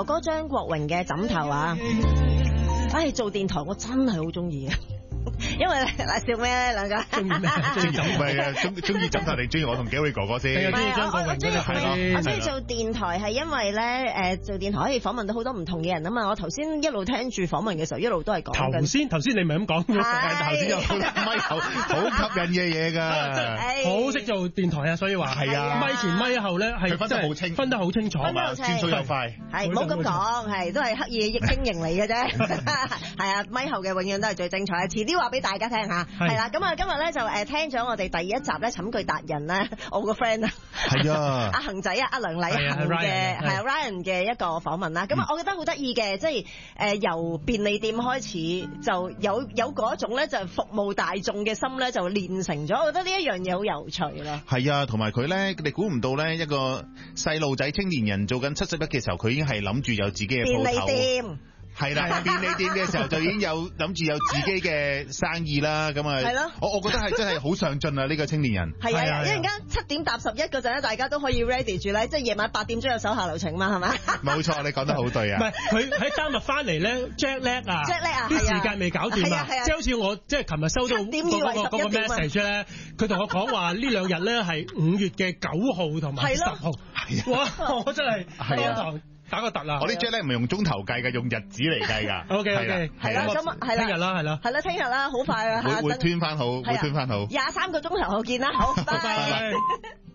哥哥張國榮嘅枕頭啊。唉，做電台我真係好中意啊！因為嗱笑咩咧兩個？ 中意咩？中意枕唔係啊？中意枕頭定中意我同 Gary 哥哥先？ 唔係我中意做電台係因為咧做電台可以訪問到好多唔同嘅人啊嘛！我頭先一路聽住訪問嘅時候，一路都係講緊。頭先你咪咁講，頭先有咪頭好吸引嘅嘢㗎， 好識做電台啊！所以話係啊，咪前咪後咧係分得好清楚嘛， 轉數又快。 係唔好咁講，係都係刻意經營嚟嘅啫。係啊，咪後嘅永遠都係最精彩。遲啲話俾大家聽下，係啦。咁啊，今日咧就聽咗我哋第一集咧寢具達人咧，我個 friend 啊，係啊，阿恒仔啊，阿梁禮恒嘅係 Ryan 嘅一個訪問啦。咁啊，我覺得好得意嘅，即係由便利店開始就有嗰種咧，就服務大眾嘅心咧，就練成咗。我覺得呢一樣嘢好有趣啦。 係啊，同埋佢咧，你估唔到咧，一個細路仔青年人做緊71嘅時候，佢已經係諗住有自己嘅鋪頭。便利店。係啦，便利店嘅時候就已經有諗住有自己嘅生意啦，咁啊，係咯，我覺得係真係好上進啊！呢個青年人係啊，一陣間7點搭11嗰陣咧，大家都可以 ready 住咧，即係夜晚8點鐘有手下留情嘛，係咪？ 冇錯，你講得好對啊！ 唔係佢喺丹麥翻嚟咧 jet lag 啊，啲時間未搞掂啊，即係好似我即係琴日收到嗰個 message 咧，佢同我講話呢兩日咧係5月嘅9號同埋10號，哇！我真係當堂打個突啦！ 我啲 jet 咧唔係用鐘頭計嘅，用日子嚟計㗎。 OK， 係啦，咁係啦， 聽日啦，係啦， 係啦，聽日啦，好快啊！ 會吞翻好，會吞翻好。 23個鐘頭後見啦，好，拜拜。